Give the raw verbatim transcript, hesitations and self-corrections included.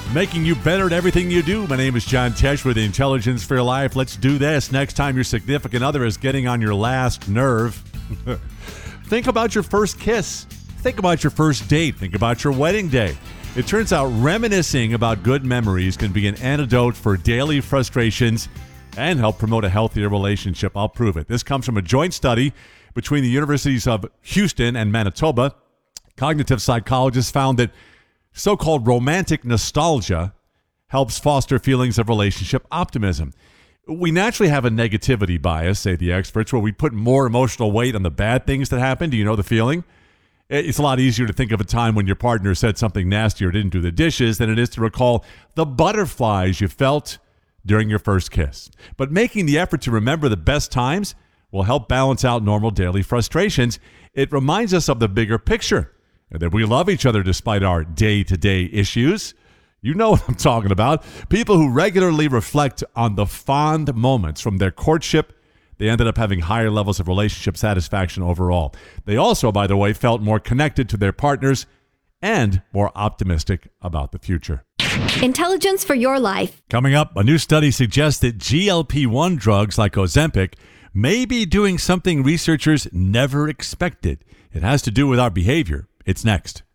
making you better at everything you do. My name is John Tesh with Intelligence for Your Life. Let's do this. Next time your significant other is getting on your last nerve, think about your first kiss. Think about your first date. Think about your wedding day. It turns out reminiscing about good memories can be an antidote for daily frustrations and help promote a healthier relationship. I'll prove it. This comes from a joint study between the universities of Houston and Manitoba. Cognitive psychologists found that so-called romantic nostalgia helps foster feelings of relationship optimism. We naturally have a negativity bias, say the experts, where we put more emotional weight on the bad things that happen. Do you know the feeling? It's a lot easier to think of a time when your partner said something nasty or didn't do the dishes than it is to recall the butterflies you felt during your first kiss. But making the effort to remember the best times will help balance out normal daily frustrations. It reminds us of the bigger picture, and that we love each other despite our day-to-day issues. You know what I'm talking about. People who regularly reflect on the fond moments from their courtship, they ended up having higher levels of relationship satisfaction overall. They also, by the way, felt more connected to their partners and more optimistic about the future. Intelligence for Your Life. Coming up, a new study suggests that G L P one drugs like Ozempic may be doing something researchers never expected. It has to do with our behavior. It's next.